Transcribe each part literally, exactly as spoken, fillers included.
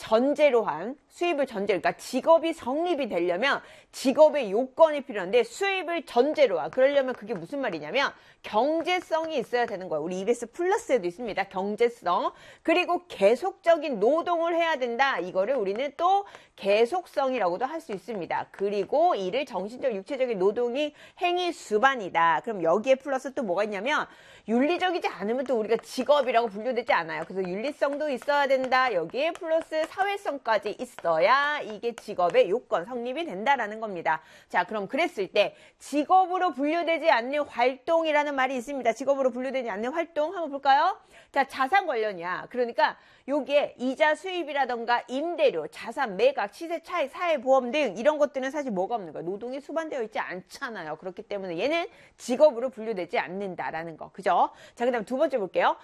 전제로 한, 수입을 전제로, 그러니까 직업이 성립이 되려면 직업의 요건이 필요한데 수입을 전제로 한. 그러려면 그게 무슨 말이냐면 경제성이 있어야 되는 거예요. 우리 이비에스 플러스에도 있습니다. 경제성. 그리고 계속적인 노동을 해야 된다. 이거를 우리는 또 계속성이라고도 할 수 있습니다. 그리고 이를 정신적, 육체적인 노동이 행위 수반이다. 그럼 여기에 플러스 또 뭐가 있냐면 윤리적이지 않으면 또 우리가 직업이라고 분류되지 않아요. 그래서 윤리성도 있어야 된다. 여기에 플러스 사회성까지 있어야 이게 직업의 요건, 성립이 된다라는 겁니다. 자, 그럼 그랬을 때 직업으로 분류되지 않는 활동이라는 말이 있습니다. 직업으로 분류되지 않는 활동 한번 볼까요? 자, 자산 관련이야. 그러니까 여기에 이자 수입이라던가 임대료, 자산 매각, 시세 차익, 사회보험 등 이런 것들은 사실 뭐가 없는 거야? 노동이 수반되어 있지 않잖아요. 그렇기 때문에 얘는 직업으로 분류되지 않는다라는 거. 그죠? 자, 그 다음 두 번째 볼게요.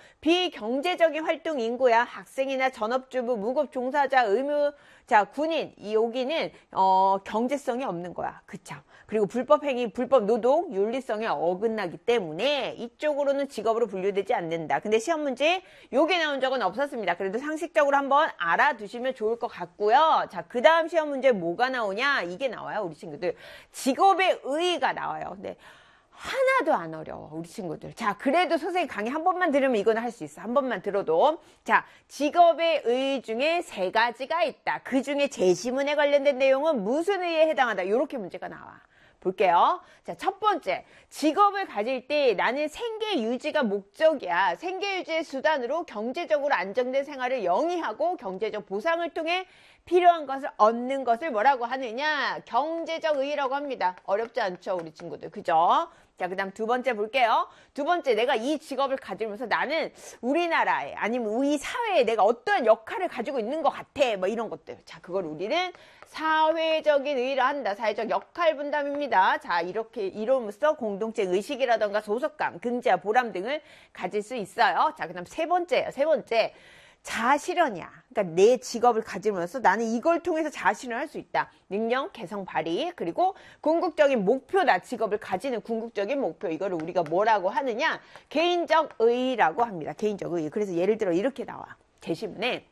비경제적인 활동 인구야. 학생이나 전업주부, 무급 종사자, 의무, 자, 군인. 이 여기는 어, 경제성이 없는 거야. 그쵸? 그리고 불법 행위, 불법 노동, 윤리성에 어긋나기 때문에 이쪽으로는 직업으로 분류되지 않는다. 근데 시험 문제 요게 나온 적은 없었습니다. 그래도 상식적으로 한번 알아두시면 좋을 것 같고요. 자, 그 다음 시험 문제 뭐가 나오냐? 이게 나와요, 우리 친구들. 직업의 의의가 나와요. 네. 하나도 안 어려워, 우리 친구들. 자, 그래도 선생님 강의 한 번만 들으면 이거는 할 수 있어. 한 번만 들어도. 자, 직업의 의의 중에 세 가지가 있다. 그 중에 제시문에 관련된 내용은 무슨 의의에 해당한다. 이렇게 문제가 나와. 볼게요. 자, 첫 번째. 직업을 가질 때 나는 생계 유지가 목적이야. 생계 유지의 수단으로 경제적으로 안정된 생활을 영위하고 경제적 보상을 통해 필요한 것을 얻는 것을 뭐라고 하느냐? 경제적 의의라고 합니다. 어렵지 않죠, 우리 친구들. 그죠? 자, 그 다음 두 번째 볼게요. 두 번째, 내가 이 직업을 가지면서 나는 우리나라에 아니면 우리 사회에 내가 어떠한 역할을 가지고 있는 것 같아. 뭐 이런 것들. 자, 그걸 우리는 사회적인 의의를 한다. 사회적 역할 분담입니다. 자, 이렇게 이로써 공동체 의식이라던가 소속감, 긍지와 보람 등을 가질 수 있어요. 자, 그 다음 세 번째예요. 세 번째. 자아실현이야. 그러니까 내 직업을 가지면서 나는 이걸 통해서 자아실현을 할 수 있다. 능력, 개성 발휘, 그리고 궁극적인 목표다. 직업을 가지는 궁극적인 목표. 이거를 우리가 뭐라고 하느냐? 개인적 의의라고 합니다. 개인적 의의. 그래서 예를 들어 이렇게 나와. 제시문에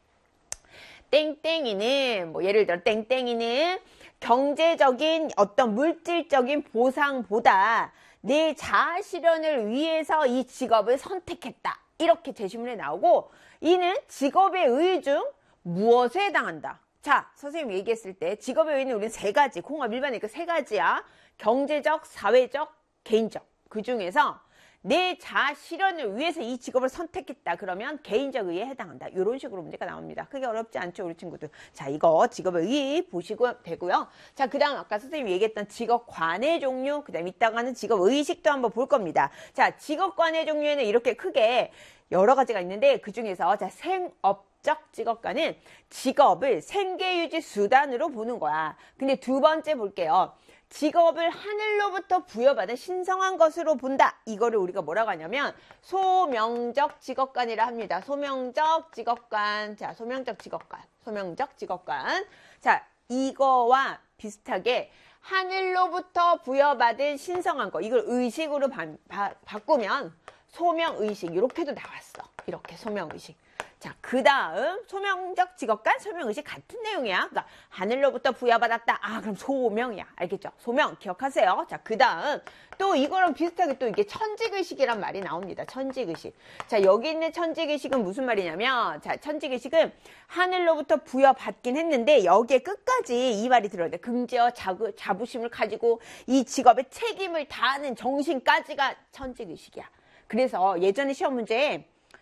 땡땡이는 뭐 예를 들어 땡땡이는 경제적인 어떤 물질적인 보상보다 내 자아실현을 위해서 이 직업을 선택했다. 이렇게 제시문에 나오고 이는 직업의 의의 중 무엇에 해당한다. 자, 선생님이 얘기했을 때 직업의 의의는 우리는 세 가지, 공업 일반이니까 세 가지야. 경제적, 사회적, 개인적. 그 중에서 내 자아 실현을 위해서 이 직업을 선택했다. 그러면 개인적 의의에 해당한다. 이런 식으로 문제가 나옵니다. 크게 어렵지 않죠, 우리 친구들. 자, 이거 직업의 의의 보시고 되고요. 자, 그 다음 아까 선생님이 얘기했던 직업관의 종류, 그 다음 이따가는 직업의식도 한번 볼 겁니다. 자, 직업관의 종류에는 이렇게 크게 여러 가지가 있는데 그 중에서 자, 생업적 직업관은 직업을 생계유지 수단으로 보는 거야. 근데 두 번째 볼게요. 직업을 하늘로부터 부여받은 신성한 것으로 본다. 이거를 우리가 뭐라고 하냐면 소명적 직업관이라 합니다. 소명적 직업관. 자, 소명적 직업관. 소명적 직업관. 자, 이거와 비슷하게 하늘로부터 부여받은 신성한 거. 이걸 의식으로 바, 바, 바꾸면 소명의식. 이렇게도 나왔어. 이렇게 소명의식. 자, 그 다음 소명적 직업관, 소명의식 같은 내용이야. 그러니까 하늘로부터 부여받았다. 아, 그럼 소명이야. 알겠죠? 소명 기억하세요. 자, 그 다음 또 이거랑 비슷하게 또 이게 천직의식이란 말이 나옵니다. 천직의식. 자, 여기 있는 천직의식은 무슨 말이냐면 자, 천직의식은 하늘로부터 부여받긴 했는데 여기에 끝까지 이 말이 들어야 돼. 긍지와 자부, 자부심을 가지고 이 직업의 책임을 다하는 정신까지가 천직의식이야. 그래서 예전에 시험 문제에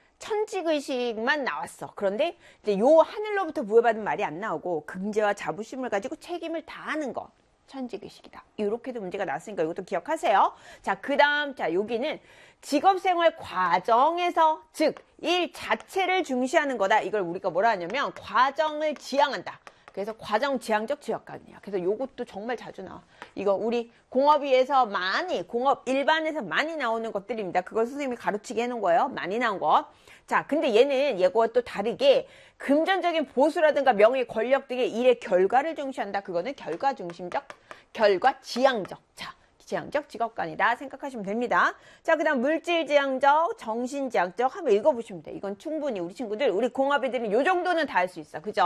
천직의식만 나왔어. 그런데 이제 요 하늘로부터 부여받은 말이 안 나오고 긍지와 자부심을 가지고 책임을 다하는 거. 천직의식이다. 이렇게도 문제가 나왔으니까 이것도 기억하세요. 자, 그 다음, 자, 여기는 직업생활 과정에서, 즉, 일 자체를 중시하는 거다. 이걸 우리가 뭐라 하냐면, 과정을 지향한다. 그래서 과정지향적 직업관이야. 그래서 요것도 정말 자주 나와. 이거 우리 공업위에서 많이, 공업 일반에서 많이 나오는 것들입니다. 그걸 선생님이 가르치게 해놓은 거예요. 많이 나온 거. 자, 근데 얘는 얘와 또 다르게 금전적인 보수라든가 명예, 권력 등의 일의 결과를 중시한다. 그거는 결과 중심적, 결과 지향적. 자, 지향적 직업관이다 생각하시면 됩니다. 자, 그 다음 물질지향적, 정신지향적 한번 읽어보시면 돼. 이건 충분히 우리 친구들, 우리 공업애들은 요 정도는 다 할 수 있어. 그죠?